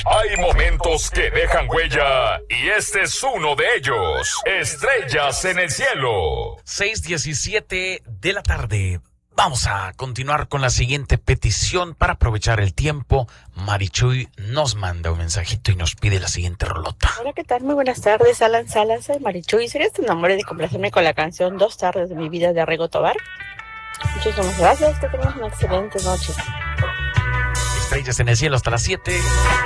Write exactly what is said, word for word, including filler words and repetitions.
Hay momentos que dejan huella y este es uno de ellos. Estrellas en el cielo. seis diecisiete de la tarde. Vamos a continuar con la siguiente petición para aprovechar el tiempo. Marichuy nos manda un mensajito y nos pide la siguiente rolota. Hola, ¿qué tal? Muy buenas tardes, Alan Salas, soy Marichuy. ¿Sería tu nombre de complacerme con la canción Dos tardes de mi vida de Arrego Tobar? Muchísimas gracias, que tengas una excelente noche. Estrellas en el cielo hasta las siete.